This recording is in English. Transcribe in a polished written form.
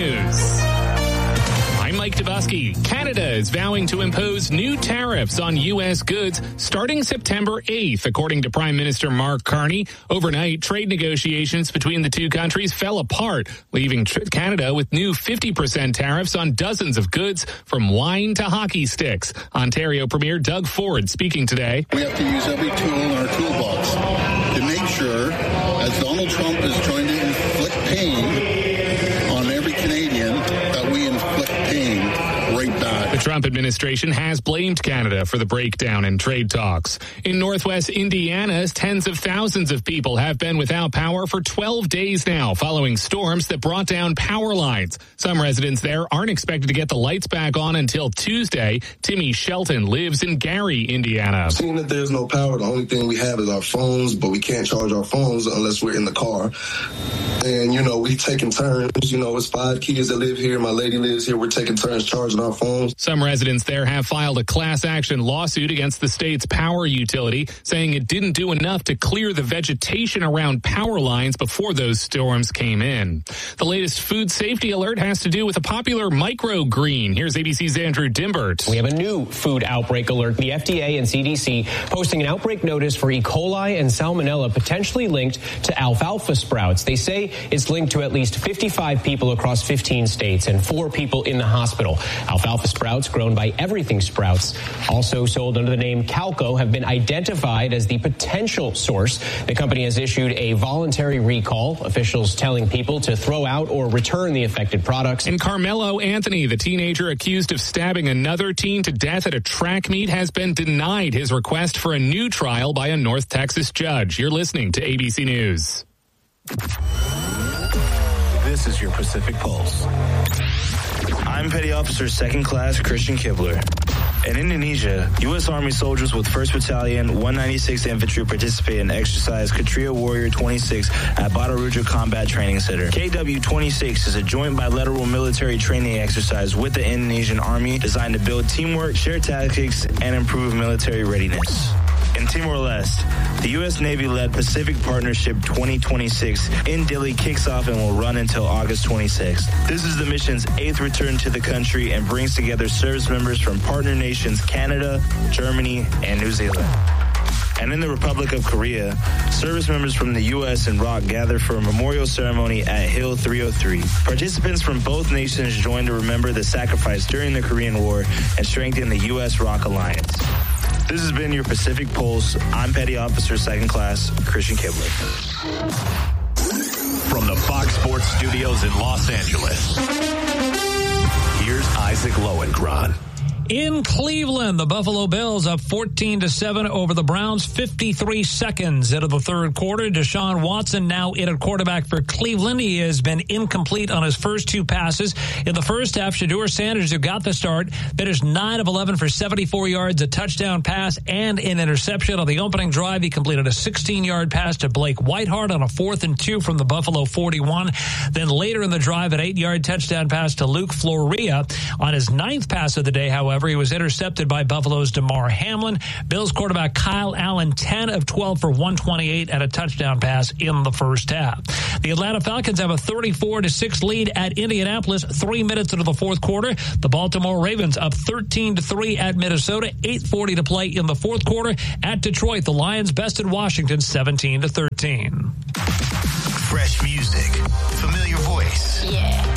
News. I'm Mike Dubusky. Canada is vowing to impose new tariffs on U.S. goods starting September 8th, according to Prime Minister Mark Carney. Overnight, trade negotiations between the two countries fell apart, leaving Canada with new 50% tariffs on dozens of goods, from wine to hockey sticks. Ontario Premier Doug Ford speaking today. We have to use every tool in our toolbox to make sure, as Donald Trump is trying to inflict pain on every Canadian, that we inflict pain right back. The Trump administration has blamed Canada for the breakdown in trade talks. In northwest Indiana, tens of thousands of people have been without power for 12 days now, following storms that brought down power lines. Some residents there aren't expected to get the lights back on until Tuesday. Timmy Shelton lives in Gary, Indiana. Seeing that there's no power, the only thing we have is our phones, but we can't charge our phones unless we're in the car. And, we taking turns. It's 5 kids that live here. My lady lives here. We're taking turns charging our phones. Some residents there have filed a class action lawsuit against the state's power utility, saying it didn't do enough to clear the vegetation around power lines before those storms came in. The latest food safety alert has to do with a popular microgreen. Here's ABC's Andrew Dimbert. We have a new food outbreak alert. The FDA and CDC posting an outbreak notice for E. coli and salmonella potentially linked to alfalfa sprouts. They say it's linked to at least 55 people across 15 states and 4 people in the hospital. Alfalfa sprouts, grown by Everything Sprouts, also sold under the name Calco, have been identified as the potential source. The company has issued a voluntary recall, officials telling people to throw out or return the affected products. And Carmelo Anthony, the teenager accused of stabbing another teen to death at a track meet, has been denied his request for a new trial by a North Texas judge. You're listening to ABC News. This is your Pacific Pulse. I'm Petty Officer 2nd Class Christian Kibler. In Indonesia, U.S. Army soldiers with 1st Battalion, 196th Infantry participated in exercise Kshatriya Warrior 26 at Batu Raja Combat Training Center. KW-26 is a joint bilateral military training exercise with the Indonesian Army designed to build teamwork, share tactics, and improve military readiness. In Timor-Leste, the U.S. Navy-led Pacific Partnership 2026 in Dili kicks off and will run until August 26th. This is the mission's 8th return to the country and brings together service members from partner nations Canada, Germany, and New Zealand. And in the Republic of Korea, service members from the U.S. and ROK gather for a memorial ceremony at Hill 303. Participants from both nations join to remember the sacrifice during the Korean War and strengthen the U.S.-ROK alliance. This has been your Pacific Pulse. I'm Petty Officer 2nd Class Christian Kibler. From the Fox Sports Studios in Los Angeles, here's Isaac Lowenkron. In Cleveland, the Buffalo Bills up 14-7 over the Browns, 53 seconds into the third quarter. Deshaun Watson now in at quarterback for Cleveland. He has been incomplete on his first 2 passes. In the first half, Shedeur Sanders, who got the start, finished 9 of 11 for 74 yards, a touchdown pass, and an interception. On the opening drive, he completed a 16-yard pass to Blake Whiteheart on a 4th and 2 from the Buffalo 41. Then later in the drive, an 8-yard touchdown pass to Luke Floria. On his 9th pass of the day, however, he was intercepted by Buffalo's DeMar Hamlin. Bills quarterback Kyle Allen, 10 of 12 for 128 and a touchdown pass in the first half. The Atlanta Falcons have a 34-6 lead at Indianapolis 3 minutes into the fourth quarter. The Baltimore Ravens up 13-3 at Minnesota, 8:40 to play in the fourth quarter. At Detroit, the Lions bested Washington 17-13. Fresh music, familiar voice. Yeah.